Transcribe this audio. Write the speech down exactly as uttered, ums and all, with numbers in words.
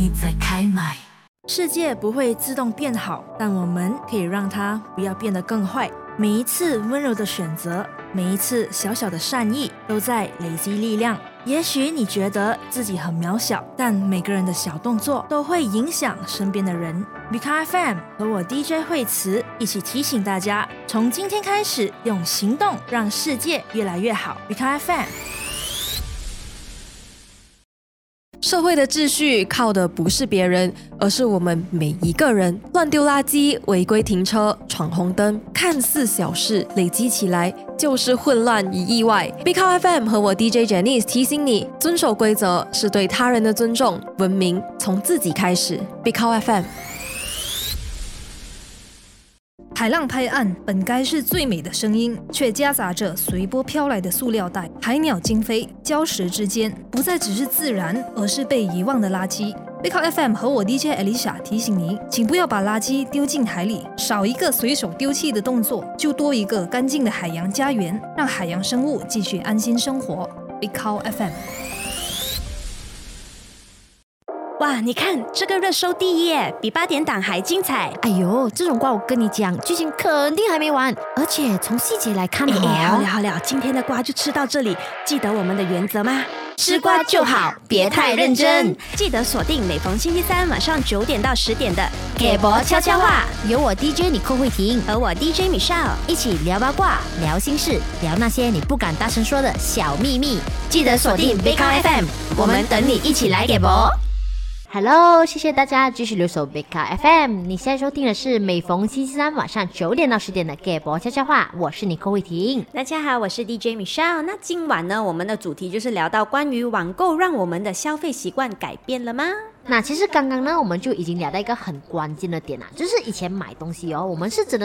你在开麦。 世界不会自动变好，但我们可以让它不要变得更坏。每一次温柔的选择，每一次小小的善意，都在累积力量。也许你觉得自己很渺小，但每个人的小动作都会影响身边的人。Bika F M 和我 D J 惠慈一起提醒大家，从今天开始，用行动让世界越来越好。Bika F M。 社会的秩序靠的不是别人，而是我们每一个人。乱丢垃圾、违规停车、闯红灯，看似小事，累积起来就是混乱与意外。Bika F M 和我 D J Janice 提醒你，遵守规则是对他人的尊重，文明从自己开始。Bika F M。 海浪拍岸本该是最美的声音，却夹杂着随波飘来的塑料袋。海鸟惊飞，礁石之间不再只是自然，而是被遗忘的垃圾。Bika F M 和我 D J Alicia 提醒您，请不要把垃圾丢进海里，少一个随手丢弃的动作，就多一个干净的海洋家园，让海洋生物继续安心生活。Bika F M。 哇，你看这个热搜第一耶，比八点档还精彩。 哎呦，这种瓜我跟你讲，剧情肯定还没完，而且从细节来看， 哎哎，好了好了，今天的瓜就吃到这里。记得我们的原则吗？吃瓜就好，别太认真。记得锁定每逢星期三晚上九点到十点的《给博悄悄话》， 有我 D J 你寇慧婷和我 D J Michelle 一起聊八卦、聊心事、聊那些你不敢大声说的小秘密。 记得锁定 Bika F M， 我们等你一起来给博。 Hello， 谢谢大家继续留守 Bika F M。你现在收听的是每逢星期三晚上九点到十点的《给博悄悄话》，我是你寇慧婷。 大家好，我是 D J Michelle。那今晚呢，我们的主题就是聊到关于网购让我们的消费习惯改变了吗？ 那其实刚刚呢，我们就已经聊到一个很关键的点啦，就是以前买东西哦，我们是真的